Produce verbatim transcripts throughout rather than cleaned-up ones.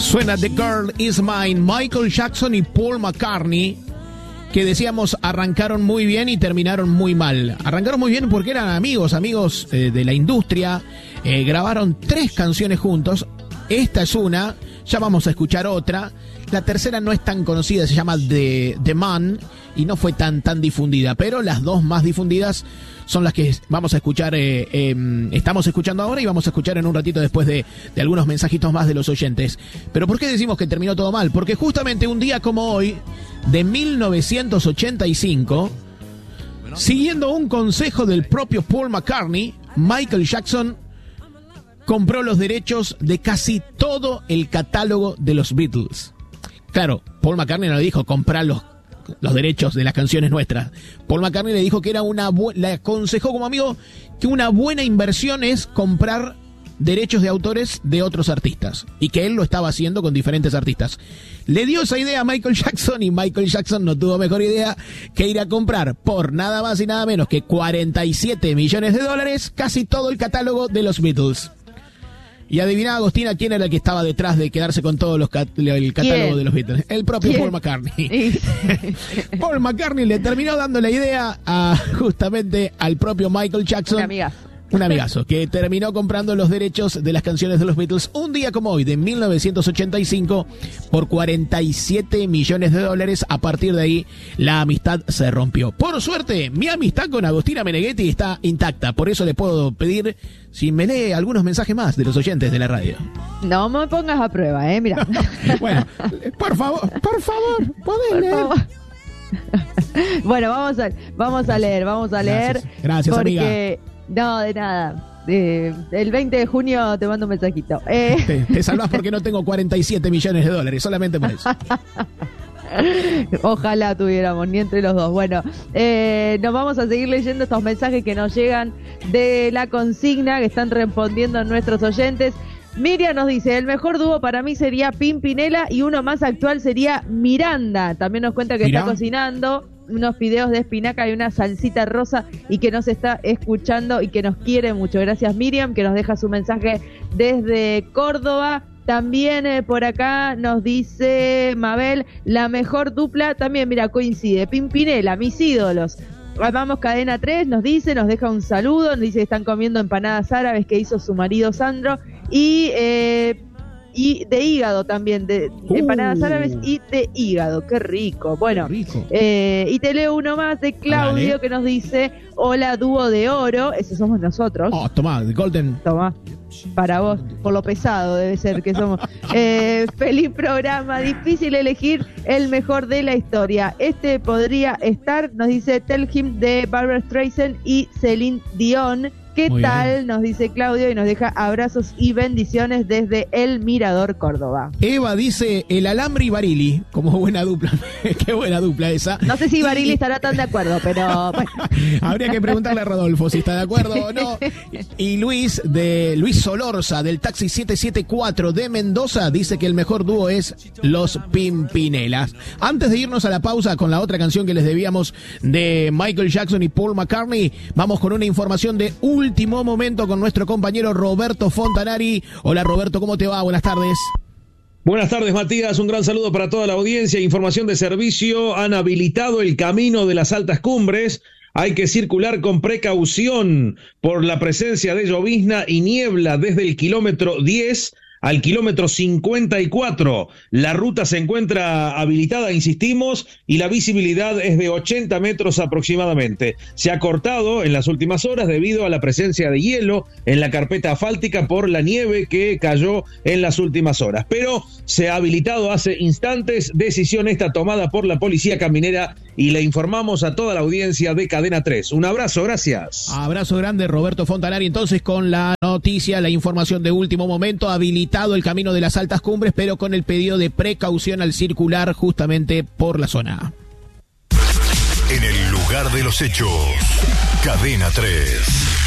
Suena The Girl Is Mine, Michael Jackson y Paul McCartney, que decíamos arrancaron muy bien y terminaron muy mal. Arrancaron muy bien porque eran amigos, amigos eh, de la industria, eh, grabaron tres canciones juntos, esta es una, ya vamos a escuchar otra, la tercera no es tan conocida, se llama The, The Man y no fue tan, tan difundida, pero las dos más difundidas son las que vamos a escuchar, eh, eh, estamos escuchando ahora y vamos a escuchar en un ratito después de, de algunos mensajitos más de los oyentes. Pero ¿por qué decimos que terminó todo mal? Porque justamente un día como hoy, de mil novecientos ochenta y cinco, siguiendo un consejo del propio Paul McCartney, Michael Jackson compró los derechos de casi todo el catálogo de los Beatles. Claro, Paul McCartney no le dijo comprar los los derechos de las canciones nuestras. Paul McCartney le dijo que era una bu- le aconsejó como amigo que una buena inversión es comprar derechos de autores de otros artistas y que él lo estaba haciendo con diferentes artistas. Le dio esa idea a Michael Jackson y Michael Jackson no tuvo mejor idea que ir a comprar por nada más y nada menos que cuarenta y siete millones de dólares casi todo el catálogo de los Beatles. Y adivina, Agostina, quién era el que estaba detrás de quedarse con todo los cat- el catálogo ¿Quién? de los Beatles. El propio ¿Quién? Paul McCartney. Paul McCartney le terminó dando la idea a justamente al propio Michael Jackson. Una amiga. Un amigazo, que terminó comprando los derechos de las canciones de los Beatles un día como hoy, de mil novecientos ochenta y cinco, por cuarenta y siete millones de dólares. A partir de ahí, la amistad se rompió. Por suerte, mi amistad con Agostina Meneghetti está intacta. Por eso le puedo pedir si me lee algunos mensajes más de los oyentes de la radio. No me pongas a prueba, eh, mira. Bueno, por favor, por favor, podés Por leer. favor. Bueno, vamos a, vamos a leer, vamos a leer. Gracias, gracias, porque... amiga. No, de nada. Eh, el veinte de junio te mando un mensajito. Eh. Te, te salvás porque no tengo cuarenta y siete millones de dólares, solamente por eso. Ojalá tuviéramos, ni entre los dos. Bueno, eh, nos vamos a seguir leyendo estos mensajes que nos llegan de la consigna, que están respondiendo nuestros oyentes. Miriam nos dice, el mejor dúo para mí sería Pimpinela y uno más actual sería Miranda. También nos cuenta que Mirá. está cocinando unos fideos de espinaca y una salsita rosa y que nos está escuchando y que nos quiere mucho. Gracias, Miriam, que nos deja su mensaje desde Córdoba. También eh, por acá nos dice Mabel, la mejor dupla, también mira, coincide, Pimpinela, mis ídolos. Amamos Cadena tres, nos dice, nos deja un saludo, nos dice que están comiendo empanadas árabes que hizo su marido Sandro y eh, y de hígado también, de Uh. empanadas árabes y de hígado, qué rico. Bueno, Qué rico. Eh, y te leo uno más de Claudio. Dale. Que nos dice, hola dúo de oro, esos somos nosotros. Oh, tomá, The Golden. Toma, para vos, por lo pesado debe ser que somos. Eh, feliz programa, difícil elegir el mejor de la historia. Este podría estar, nos dice Tell Him de Barbra Streisand y Celine Dion. ¿Qué Muy tal? bien. Nos dice Claudio y nos deja abrazos y bendiciones desde El Mirador, Córdoba. Eva dice el Alambre y Barili, como buena dupla. Qué buena dupla esa. No sé si Y- Barili estará tan de acuerdo, pero bueno. Habría que preguntarle a Rodolfo si está de acuerdo o no. Y Luis, de Luis Solorza, del Taxi siete siete cuatro de Mendoza, dice que el mejor dúo es Los Pimpinelas. Antes de irnos a la pausa con la otra canción que les debíamos de Michael Jackson y Paul McCartney, vamos con una información de último momento con nuestro compañero Roberto Fontanari. Hola Roberto, ¿cómo te va? Buenas tardes. Buenas tardes, Matías. Un gran saludo para toda la audiencia. Información de servicio. Han habilitado el camino de las altas cumbres. Hay que circular con precaución por la presencia de llovizna y niebla desde el kilómetro diez al kilómetro cincuenta y cuatro. La ruta se encuentra habilitada, insistimos, y la visibilidad es de ochenta metros aproximadamente. Se ha cortado en las últimas horas debido a la presencia de hielo en la carpeta asfáltica por la nieve que cayó en las últimas horas. Pero se ha habilitado hace instantes, decisión esta tomada por la Policía Caminera, y le informamos a toda la audiencia de Cadena tres. Un abrazo, gracias. Abrazo grande, Roberto Fontanari. Entonces, con la noticia, la información de último momento, habilitado el camino de las altas cumbres, pero con el pedido de precaución al circular justamente por la zona. En el lugar de los hechos, Cadena tres.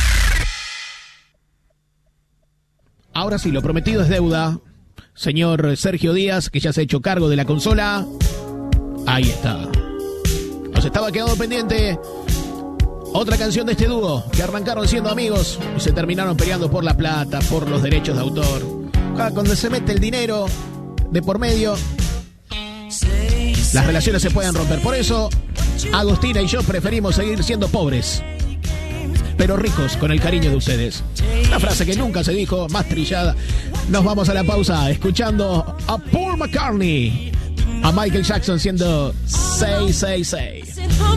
Ahora sí, lo prometido es deuda. Señor Sergio Díaz, que ya se ha hecho cargo de la consola. Ahí está. Nos estaba quedando pendiente otra canción de este dúo, que arrancaron siendo amigos y se terminaron peleando por la plata, por los derechos de autor. Cuando se mete el dinero, de por medio, las relaciones se pueden romper. Por eso, Agostina y yo preferimos seguir siendo pobres, pero ricos con el cariño de ustedes. Una frase que nunca se dijo, más trillada. Nos vamos a la pausa escuchando a Paul McCartney, a Michael Jackson siendo seis seis seis.